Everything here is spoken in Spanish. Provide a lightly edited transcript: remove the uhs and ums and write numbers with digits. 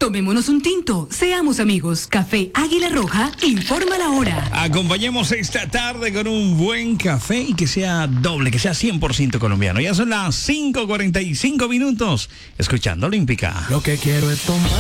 Tomémonos un tinto, seamos amigos. Café Águila Roja informa la hora. Acompañemos esta tarde con un buen café y que sea doble, que sea 100% colombiano. Ya son las 5:45 minutos, escuchando Olímpica. Lo que quiero es tomar.